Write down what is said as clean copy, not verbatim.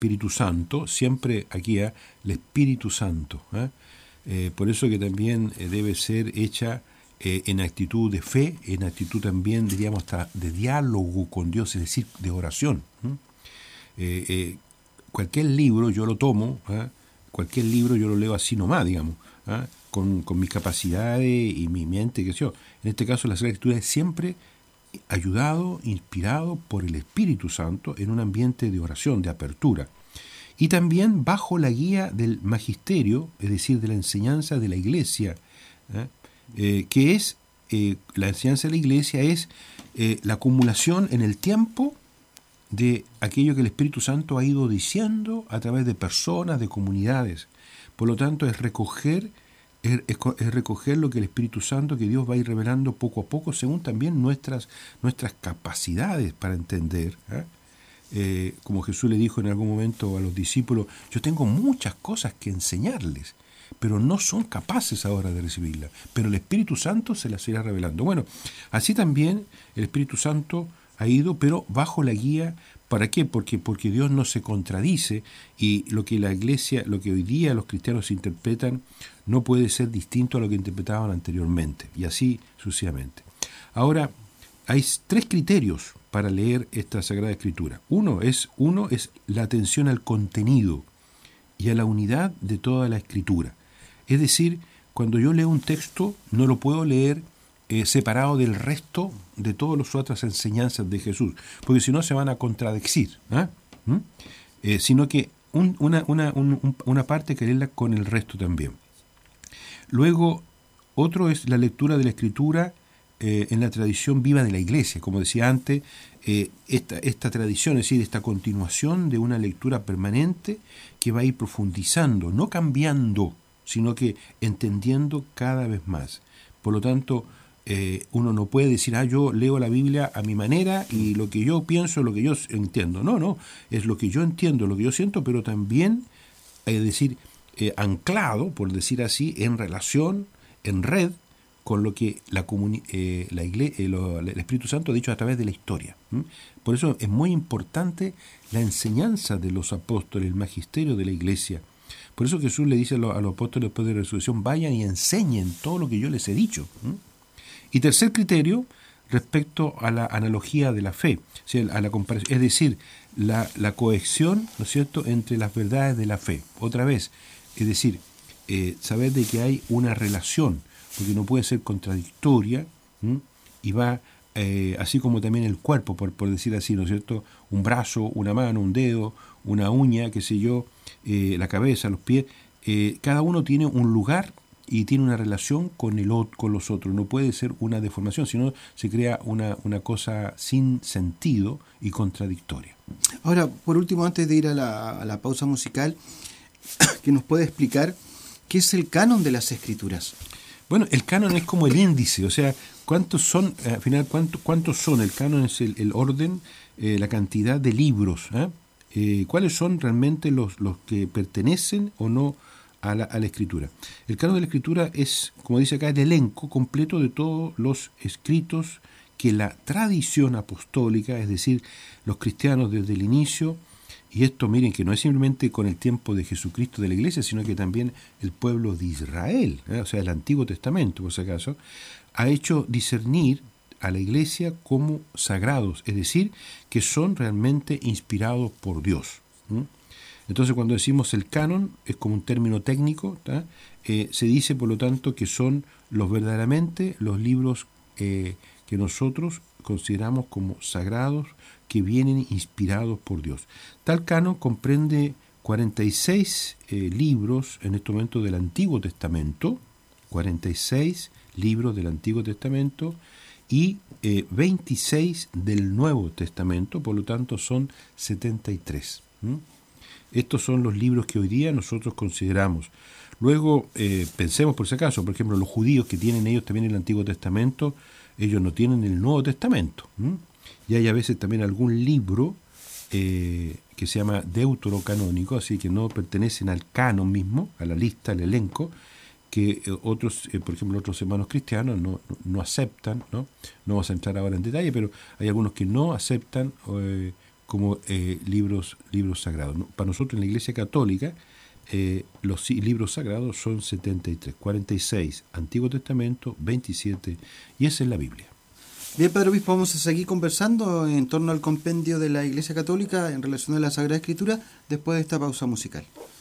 Espíritu Santo, siempre aquí, el Espíritu Santo. Por eso que también debe ser hecha en actitud de fe, en actitud también, diríamos, hasta de diálogo con Dios, es decir, de oración. Cualquier libro yo lo tomo, cualquier libro yo lo leo así nomás, digamos, con mis capacidades y mi mente, qué sé yo. En este caso la Sagrada Escritura es siempre ayudado, inspirado por el Espíritu Santo en un ambiente de oración, de apertura. Y también bajo la guía del magisterio, es decir, de la enseñanza de la Iglesia, que es, la enseñanza de la Iglesia es la acumulación en el tiempo de aquello que el Espíritu Santo ha ido diciendo a través de personas, de comunidades. Por lo tanto, es recoger lo que el Espíritu Santo, que Dios va a ir revelando poco a poco, según también nuestras capacidades para entender. Como Jesús le dijo en algún momento a los discípulos, yo tengo muchas cosas que enseñarles, pero no son capaces ahora de recibirlas. Pero el Espíritu Santo se las irá revelando. Bueno, así también el Espíritu Santo ha ido, pero bajo la guía. ¿Para qué? Porque Dios no se contradice y lo que la Iglesia, lo que hoy día los cristianos interpretan, no puede ser distinto a lo que interpretaban anteriormente, y así sucesivamente. Ahora, hay 3 criterios para leer esta Sagrada Escritura. Uno es la atención al contenido y a la unidad de toda la Escritura. Es decir, cuando yo leo un texto, no lo puedo leer separado del resto de todas las otras enseñanzas de Jesús, porque si no se van a contradecir, sino que una parte que leerla con el resto también. Luego, otro es la lectura de la Escritura en la tradición viva de la Iglesia, como decía antes, esta tradición, es decir, esta continuación de una lectura permanente que va a ir profundizando, no cambiando, sino que entendiendo cada vez más. Por lo tanto, uno no puede decir, yo leo la Biblia a mi manera y lo que yo pienso, lo que yo entiendo. No, es lo que yo entiendo, lo que yo siento, pero también, anclado, por decir así, en relación, en red, con lo que el Espíritu Santo ha dicho a través de la historia. Por eso es muy importante la enseñanza de los apóstoles, el magisterio de la Iglesia. Por eso Jesús le dice a los apóstoles después de la resurrección, vayan y enseñen todo lo que yo les he dicho. Y tercer criterio, respecto a la analogía de la fe, a la comparación, es decir, la cohesión, ¿no es cierto?, entre las verdades de la fe. Otra vez, es decir, saber de que hay una relación, porque no puede ser contradictoria, y va, así como también el cuerpo, por decir así, ¿no es cierto?, un brazo, una mano, un dedo, una uña, qué sé yo, la cabeza, los pies, cada uno tiene un lugar y tiene una relación con los otros. No puede ser una deformación, sino se crea una cosa sin sentido y contradictoria. Ahora, por último, antes de ir a la pausa musical, ¿que nos puede explicar qué es el canon de las Escrituras? Bueno, el canon es como el índice, o sea, ¿cuántos son? Al final, ¿cuántos son? El canon es el orden, la cantidad de libros. ¿Cuáles son realmente los que pertenecen o no a la Escritura? El canon de la Escritura es, como dice acá, el elenco completo de todos los escritos que la tradición apostólica, es decir, los cristianos desde el inicio, y esto miren que no es simplemente con el tiempo de Jesucristo de la Iglesia, sino que también el pueblo de Israel, o sea, el Antiguo Testamento, por si acaso, ha hecho discernir a la Iglesia como sagrados, es decir, que son realmente inspirados por Dios. Entonces, cuando decimos el canon, es como un término técnico, se dice, por lo tanto, que son verdaderamente los libros que nosotros consideramos como sagrados, que vienen inspirados por Dios. Tal canon comprende 46 libros en este momento del Antiguo Testamento, 46 libros del Antiguo Testamento y 26 del Nuevo Testamento, por lo tanto son 73. Estos son los libros que hoy día nosotros consideramos. Luego, pensemos por si acaso, por ejemplo, los judíos que tienen ellos también el Antiguo Testamento, ellos no tienen el Nuevo Testamento. Y hay a veces también algún libro que se llama deuterocanónico, así que no pertenecen al canon mismo, a la lista, al elenco, que otros, por ejemplo, otros hermanos cristianos no aceptan, ¿no? No vamos a entrar ahora en detalle, pero hay algunos que no aceptan como libros sagrados. Para nosotros en la Iglesia Católica, los libros sagrados son 73, 46 Antiguo Testamento, 27, y esa es la Biblia. Bien, Padre Obispo, vamos a seguir conversando en torno al compendio de la Iglesia Católica en relación a la Sagrada Escritura después de esta pausa musical.